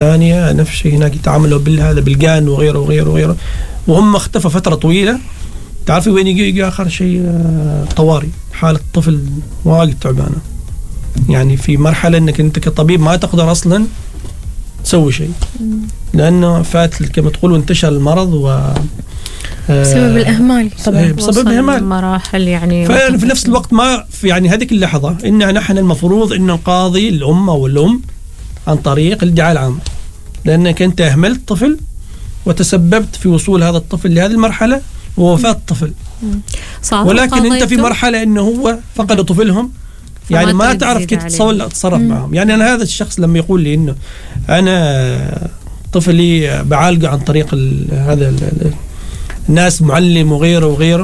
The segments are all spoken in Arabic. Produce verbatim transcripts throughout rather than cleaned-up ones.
ثانية نفس الشيء هناك يتعاملوا بالهذا بالجان وغيره وغيره وغيره، وهم اختفى فترة طويلة. تعرفي وين يجي, يجي آخر شيء؟ طوارئ، حالة طفل واجد تعبانة، يعني في مرحلة انك انت كطبيب ما تقدر اصلا تسوي شيء لانه فات كما تقول وانتشر المرض و بسبب الإهمال طبعا، بسبب الإهمال مراحل يعني. ففي نفس الوقت ما في يعني هذيك اللحظة إن نحن المفروض إن نقاضي الأمة والأم عن طريق الدعاية العامة، لأنك أنت أهملت طفل وتسببت في وصول هذا الطفل لهذه المرحلة ووفاة الطفل. ولكن أنت في مرحلة إنه هو فقد طفلهم، يعني ما تعرف كيف تتصرف معهم. يعني أنا هذا الشخص لما يقول لي إنه أنا طفلي بعالجه عن طريق هذا الناس معلم وغيره وغيره،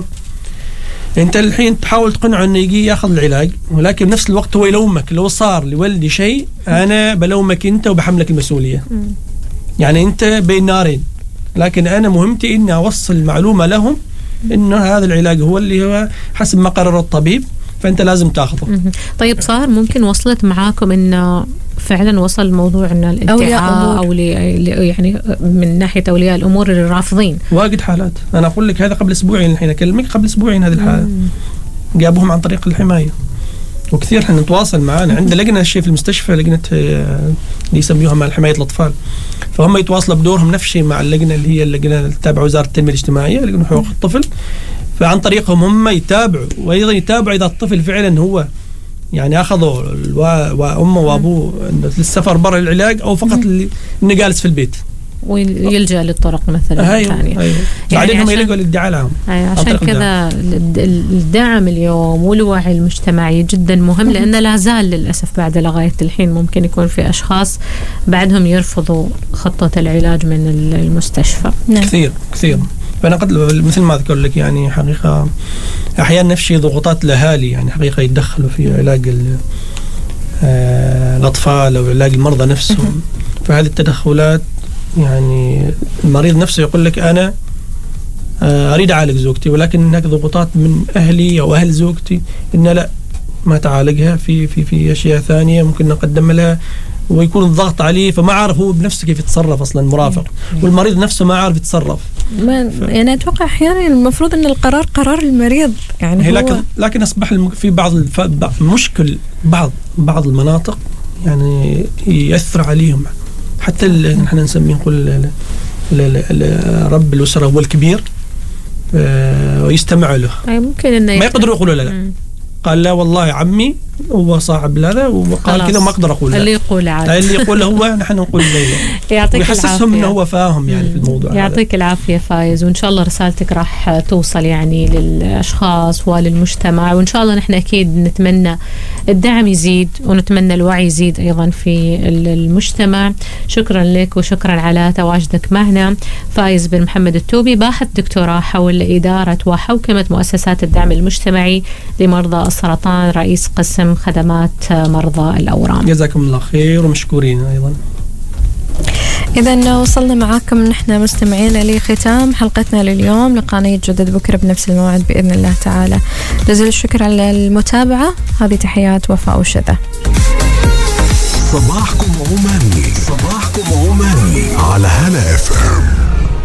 انت الحين تحاول تقنعه انه يجي ياخذ العلاج، ولكن بنفس الوقت هو يلومك. لو صار لولدي شيء انا بلومك انت وبحملك المسؤوليه. يعني انت بين نارين، لكن انا مهمتي اني اوصل معلومه لهم انه هذا العلاج هو اللي هو حسب ما قرر الطبيب، فانت لازم تاخذه. طيب صار ممكن وصلت معاكم انه فعلا وصل موضوع ان الادعاء او لي يعني من ناحيه اولياء الامور اللي رافضين؟ واجد حالات. انا اقول لك هذا قبل اسبوعين، الحين اكلمك قبل اسبوعين هذه الحاله جابوهم عن طريق الحمايه، وكثير احنا نتواصل معانا. عندنا لجنه الشيء في المستشفى، لجنه اللي يسميوها مع حمايه الاطفال، فهم يتواصلوا بدورهم نفس الشيء مع اللجنه اللي هي اللجنه اللي تابعه وزاره التنميه الاجتماعيه، لجنه حقوق الطفل. فعن طريقهم هم يتابعوا، وايضا يتابعوا اذا الطفل فعلا هو يعني اخذوا وامه وابوه للسفر برا العلاج او فقط اللي انه جالس في البيت ويلجأ للطرق مثلا الثانيه. يعني بعدين هم يلجأوا للدعاء العام. عشان كذا الدعم اليوم والوعي المجتمعي جدا مهم، لأنه لا زال للأسف بعد لغاية الحين ممكن يكون في أشخاص بعدهم يرفضوا خطة العلاج من المستشفى. كثير كثير. فأنا قد مثل ما أذكر لك يعني حقيقة أحيانا نفسي ضغوطات الأهالي يعني حقيقة يتدخلوا في علاج الأطفال أو علاج المرضى نفسهم. فهذه التدخلات يعني المريض نفسه يقول لك أنا أريد أعالج زوجتي، ولكن هناك ضغوطات من أهلي أو أهل زوجتي إن لا ما تعالجها في في في أشياء ثانية ممكن نقدم لها، ويكون الضغط عليه فما عارف هو بنفسه كيف يتصرف أصلا مرافق، والمريض نفسه ما عارف يتصرف. ما ف... يعني أتوقع أحيانا المفروض أن القرار قرار المريض يعني. لكن لكن أصبح في بعض الف... مشكل بعض بعض المناطق يعني يأثر عليهم، حتى نحن نسميه نقول رب الأسرة هو الكبير ويستمع له. ممكن إنه ما يقدروا يقولوا لا لا. قال لا والله عمي هو صاحب هذا وقال كذا ما اقدر اقول اللي يقول عاد اللي يقول هو نحن نقول زيه. يعطيك ويحسسهم انه هو فاهم يعني في الموضوع. يعطيك العافيه فايز، وان شاء الله رسالتك راح توصل يعني للاشخاص وللمجتمع، وان شاء الله نحن اكيد نتمنى الدعم يزيد ونتمنى الوعي يزيد ايضا في المجتمع. شكرا لك وشكرا على تواجدك معنا. فايز بن محمد التوبي، باحث دكتوراه حول اداره وحوكمه مؤسسات الدعم المجتمعي لمرضى السرطان، رئيس قسم خدمات مرضى الأورام. جزاكم الله خير ومشكورين أيضا. إذا وصلنا معاكم نحن مستمعين لختام حلقتنا لليوم. لقانا يتجدد بكرة بنفس الموعد بإذن الله تعالى. جزيل الشكر على المتابعة. هذه تحيات وفاء وشذا. صباحكم عماني، صباحكم عماني على هلا اف ام.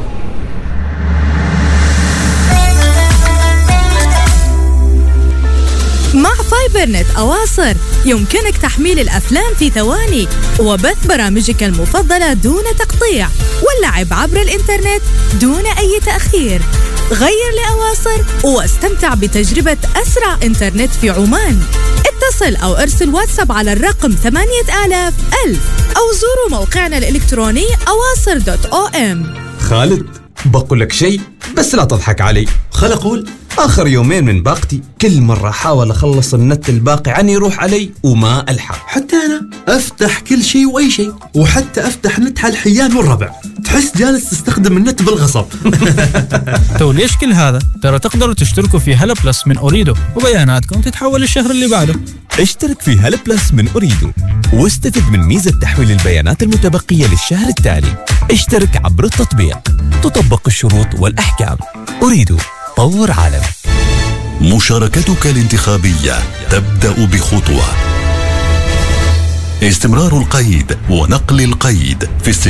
مع فايبر نت أواصر يمكنك تحميل الأفلام في ثواني وبث برامجك المفضلة دون تقطيع واللعب عبر الإنترنت دون أي تأخير. غير لأواصر واستمتع بتجربة أسرع إنترنت في عمان. اتصل أو ارسل واتساب على الرقم ثمانية آلاف ألف أو زوروا موقعنا الإلكتروني أواصر دوت أو أم. خالد بقول لك شيء بس لا تضحك علي. خل أقول آخر يومين من باقتي كل مرة أحاول أخلص النت الباقي عني يروح علي وما ألحق. حتى أنا أفتح كل شيء وأي شيء، وحتى أفتح نت على الحيان والربع، تحس جالس تستخدم النت بالغصب. تو ليش كل هذا؟ ترى تقدروا تشتركوا في هلا بلس من أوريدو وبياناتكم تتحول الشهر اللي بعده. اشترك في هلا بلس من أوريدو واستفد من ميزة تحويل البيانات المتبقية للشهر التالي. اشترك عبر التطبيق، تطبق الشروط والأحكام. أوريدو، طور عالمك. مشاركتك الانتخابية تبدأ بخطوة. استمرار القيد ونقل القيد في